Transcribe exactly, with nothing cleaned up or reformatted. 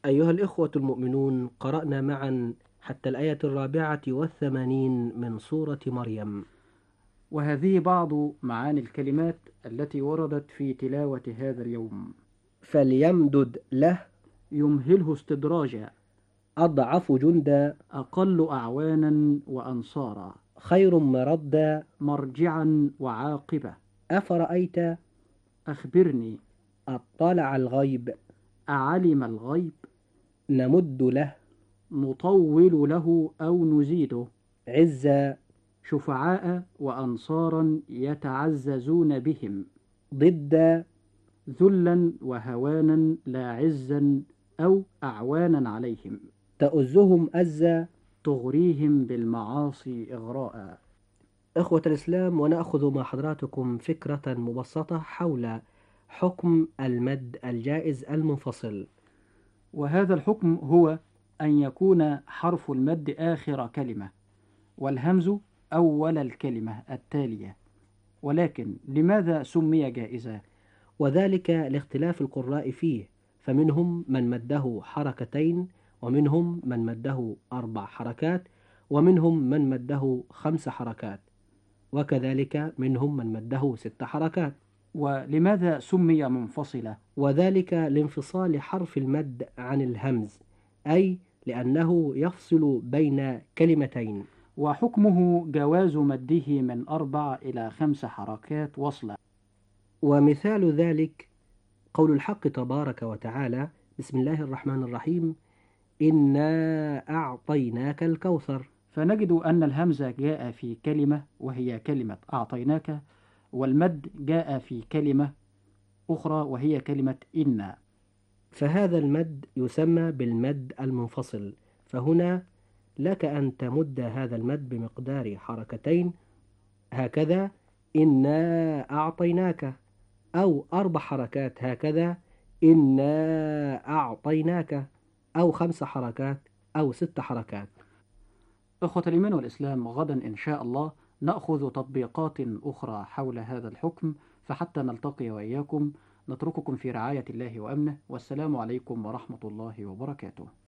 أيها الإخوة المؤمنون، قرأنا معا حتى الآية الرابعة والثمانين من سورة مريم. وهذه بعض معاني الكلمات التي وردت في تلاوة هذا اليوم. فليمدد له يمهله استدراجا، أضعف جندا، أقل أعوانا وأنصارا، خير مردا، مرجعا وعاقبة، أفرأيت أخبرني، أطلع الغيب، أعلم الغيب، نمد له نطول له أو نزيده، عزا، شفعاء وأنصارا يتعززون بهم، ضد ذلا وهوانا لا عزا أو أعوانا عليهم، تؤزهم أزا. تغريهم بالمعاصي إغراء. إخوة الإسلام، ونأخذ مع حضراتكم فكرة مبسطة حول حكم المد الجائز المنفصل. وهذا الحكم هو أن يكون حرف المد آخر كلمة، والهمز أول الكلمة التالية. ولكن لماذا سمي جائزا؟ وذلك لاختلاف القراء فيه، فمنهم من مده حركتين، ومنهم من مده أربع حركات، ومنهم من مده خمس حركات، وكذلك منهم من مده ست حركات. ولماذا سمي منفصلة؟ وذلك لانفصال حرف المد عن الهمز، أي لأنه يفصل بين كلمتين. وحكمه جواز مده من أربع إلى خمس حركات وصلا. ومثال ذلك قول الحق تبارك وتعالى: بسم الله الرحمن الرحيم، إنا أعطيناك الكوثر. فنجد أن الهمزة جاء في كلمة وهي كلمة أعطيناك، والمد جاء في كلمة أخرى وهي كلمة إنا. فهذا المد يسمى بالمد المنفصل، فهنا لك أن تمد هذا المد بمقدار حركتين، هكذا إنا أعطيناك، أو أربع حركات هكذا إنا أعطيناك، أو خمس حركات، أو ست حركات. إخوة الإيمان والإسلام، غدا إن شاء الله نأخذ تطبيقات أخرى حول هذا الحكم، فحتى نلتقي وإياكم نترككم في رعاية الله وأمنه، والسلام عليكم ورحمة الله وبركاته.